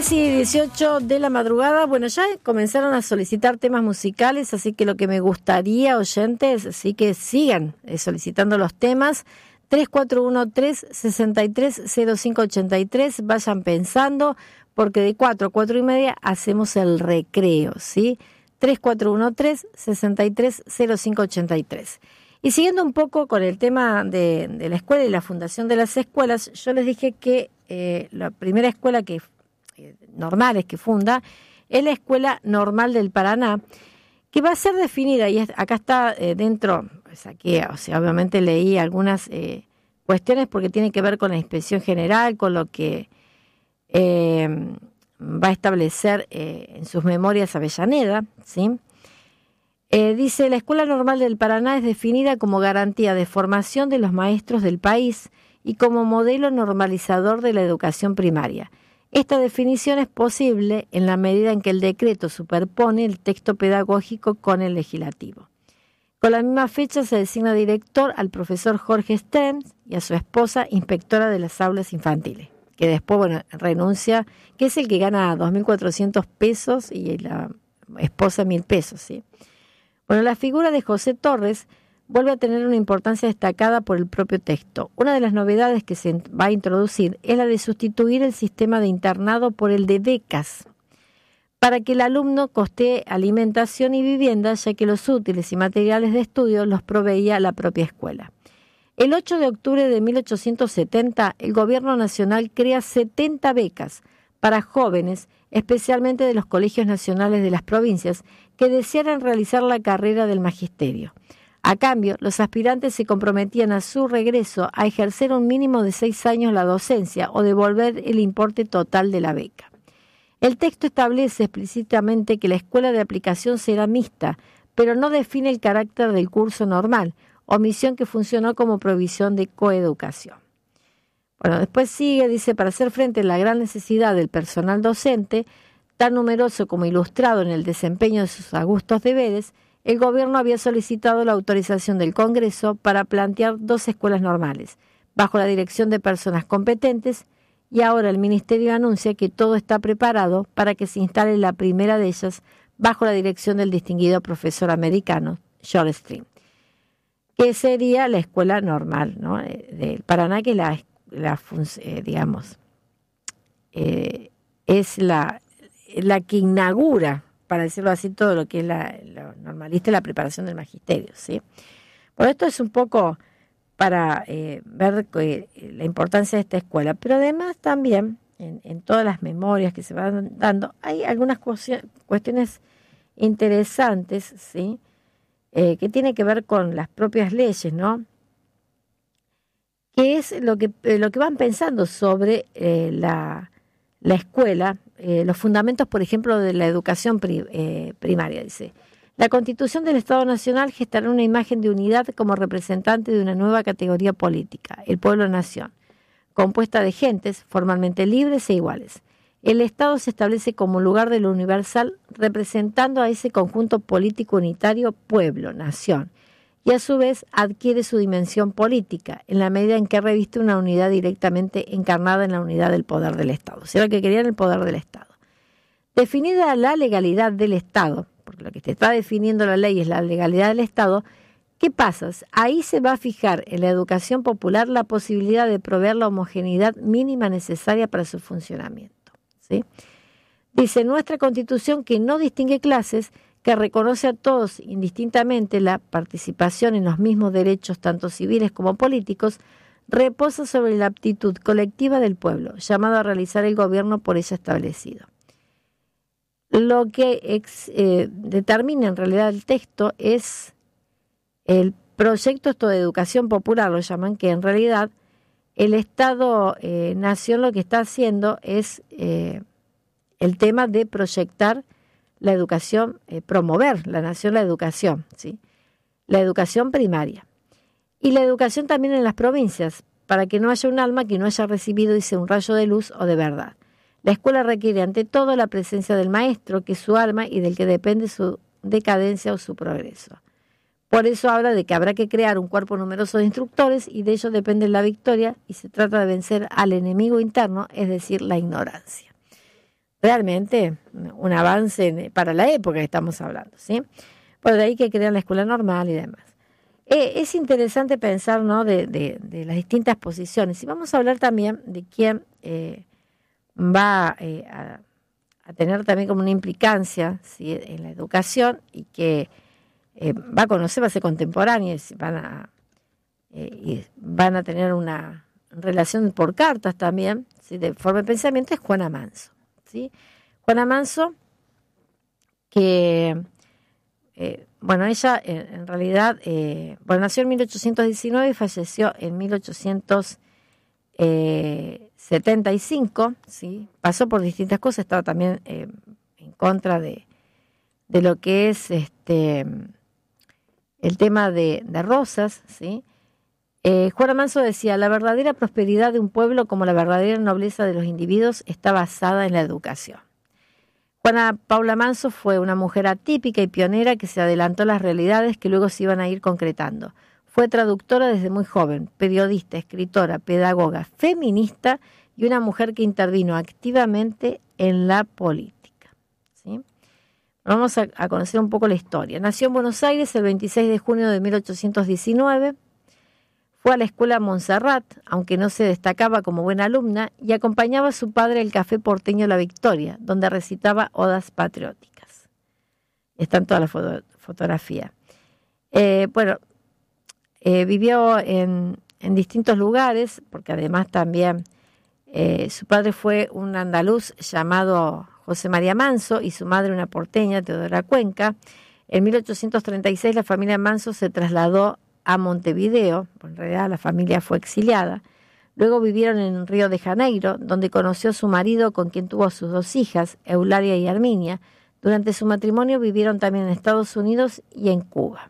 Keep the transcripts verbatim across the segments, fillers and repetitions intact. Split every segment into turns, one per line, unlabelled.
diez y dieciocho de la madrugada. Bueno, ya comenzaron a solicitar temas musicales, así que lo que me gustaría, oyentes, así que sigan eh, solicitando los temas. tres cuatro uno tres, seis tres cero cinco ocho tres, vayan pensando, porque de cuatro a cuatro y media hacemos el recreo, ¿sí? tres cuatro uno tres, seis tres cero cinco ocho tres. Y siguiendo un poco con el tema de, de la escuela y la fundación de las escuelas, yo les dije que eh, la primera escuela que eh, normales que funda es la Escuela Normal del Paraná, que va a ser definida, y es, acá está eh, dentro, pues aquí, o sea, obviamente leí algunas eh, cuestiones porque tiene que ver con la inspección general, con lo que eh, va a establecer eh, en sus memorias Avellaneda, ¿sí? Eh, dice, la Escuela Normal del Paraná es definida como garantía de formación de los maestros del país y como modelo normalizador de la educación primaria. Esta definición es posible en la medida en que el decreto superpone el texto pedagógico con el legislativo. Con la misma fecha se designa director al profesor Jorge Stems y a su esposa inspectora de las aulas infantiles, que después, bueno, renuncia, que es el que gana dos mil cuatrocientos pesos y la esposa mil pesos, ¿sí? Bueno, la figura de José Torres vuelve a tener una importancia destacada por el propio texto. Una de las novedades que se va a introducir es la de sustituir el sistema de internado por el de becas, para que el alumno costee alimentación y vivienda, ya que los útiles y materiales de estudio los proveía la propia escuela. El ocho de octubre de mil ochocientos setenta, el Gobierno Nacional crea setenta becas para jóvenes, especialmente de los colegios nacionales de las provincias, que desearan realizar la carrera del magisterio. A cambio, los aspirantes se comprometían a su regreso a ejercer un mínimo de seis años la docencia o devolver el importe total de la beca. El texto establece explícitamente que la escuela de aplicación será mixta, pero no define el carácter del curso normal, omisión que funcionó como provisión de coeducación. Bueno, después sigue, dice, para hacer frente a la gran necesidad del personal docente, tan numeroso como ilustrado en el desempeño de sus augustos deberes, el gobierno había solicitado la autorización del Congreso para plantear dos escuelas normales, bajo la dirección de personas competentes, y ahora el Ministerio anuncia que todo está preparado para que se instale la primera de ellas bajo la dirección del distinguido profesor americano, George Stream, que sería la escuela normal, ¿no?, del Paraná, que la, la eh, digamos, eh, es la, la que inaugura, para decirlo así, todo lo que es la, la normalista y la preparación del magisterio, ¿sí? Por esto es un poco para eh, ver eh, la importancia de esta escuela, pero además también en, en todas las memorias que se van dando hay algunas cuestiones interesantes, ¿sí?, eh, que tienen que ver con las propias leyes, ¿no?, que es lo que, eh, lo que van pensando sobre eh, la, la escuela, eh, los fundamentos, por ejemplo, de la educación pri, eh, primaria, dice. La Constitución del Estado Nacional gestará una imagen de unidad como representante de una nueva categoría política, el pueblo-nación, compuesta de gentes formalmente libres e iguales. El Estado se establece como lugar de lo universal, representando a ese conjunto político unitario, pueblo-nación, y a su vez adquiere su dimensión política, en la medida en que reviste una unidad directamente encarnada en la unidad del poder del Estado. O sea, lo que querían el poder del Estado. Definida la legalidad del Estado, porque lo que te está definiendo la ley es la legalidad del Estado, ¿qué pasa? Ahí se va a fijar en la educación popular la posibilidad de proveer la homogeneidad mínima necesaria para su funcionamiento, ¿sí? Dice nuestra Constitución que no distingue clases, que reconoce a todos indistintamente la participación en los mismos derechos, tanto civiles como políticos, reposa sobre la aptitud colectiva del pueblo, llamado a realizar el gobierno por ella establecido. Lo que ex, eh, determina en realidad el texto es el proyecto esto de educación popular, lo llaman, que en realidad el Estado-Nación eh, lo que está haciendo es eh, el tema de proyectar la educación, eh, promover la nación la educación, ¿sí?, la educación primaria. Y la educación también en las provincias, para que no haya un alma que no haya recibido, dice, un rayo de luz o de verdad. La escuela requiere ante todo la presencia del maestro, que es su alma y del que depende su decadencia o su progreso. Por eso habla de que habrá que crear un cuerpo numeroso de instructores y de ello depende la victoria y se trata de vencer al enemigo interno, es decir, la ignorancia. realmente un avance para la época que estamos hablando, ¿sí? Por de ahí que crean la escuela normal y demás. Eh, es interesante pensar, ¿no?, de, de, de las distintas posiciones. Y vamos a hablar también de quién eh, va eh, a, a tener también como una implicancia, ¿sí?, en la educación, y que eh, va a conocer, va a ser contemporánea, y van a, eh, y van a tener una relación por cartas también, ¿sí?, de forma de pensamiento, es Juana Manso, ¿sí? Juana Manso, que... Eh, bueno, ella eh, en realidad, eh, bueno, nació en mil ochocientos diecinueve y falleció en mil ochocientos setenta y cinco, ¿sí? Pasó por distintas cosas, estaba también eh, en contra de, de lo que es este el tema de, de Rosas, ¿sí? Eh, Juana Manso decía: la verdadera prosperidad de un pueblo, como la verdadera nobleza de los individuos, está basada en la educación. Juana Paula Manso fue una mujer atípica y pionera que se adelantó a las realidades que luego se iban a ir concretando. Fue traductora desde muy joven, periodista, escritora, pedagoga, feminista y una mujer que intervino activamente en la política, ¿sí? Vamos a, a conocer un poco la historia. Nació en Buenos Aires el veintiséis de junio de mil ochocientos diecinueve. Fue a la escuela Montserrat, aunque no se destacaba como buena alumna, y acompañaba a su padre al Café Porteño La Victoria, donde recitaba odas patrióticas. Está en toda la foto, fotografía. Eh, bueno, eh, vivió en, en distintos lugares, porque además también eh, su padre fue un andaluz llamado José María Manso y su madre una porteña, Teodora Cuenca. En mil ochocientos treinta y seis la familia Manso se trasladó a Montevideo, en realidad la familia fue exiliada. Luego vivieron en Río de Janeiro, donde conoció a su marido, con quien tuvo sus dos hijas, Eulalia y Arminia. Durante su matrimonio vivieron también en Estados Unidos y en Cuba.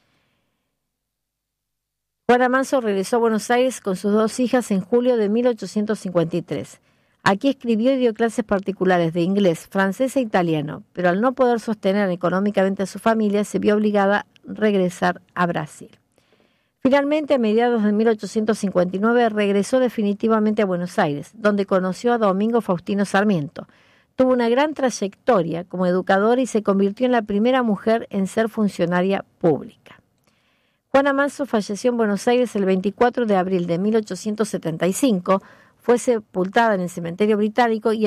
Juana Manso regresó a Buenos Aires con sus dos hijas en julio de mil ochocientos cincuenta y tres. Aquí escribió y dio clases particulares de inglés, francés e italiano, pero al no poder sostener económicamente a su familia, se vio obligada a regresar a Brasil. Finalmente, a mediados de mil ochocientos cincuenta y nueve, regresó definitivamente a Buenos Aires, donde conoció a Domingo Faustino Sarmiento. Tuvo una gran trayectoria como educadora y se convirtió en la primera mujer en ser funcionaria pública. Juana Manso falleció en Buenos Aires el veinticuatro de abril de mil ochocientos setenta y cinco, fue sepultada en el cementerio británico y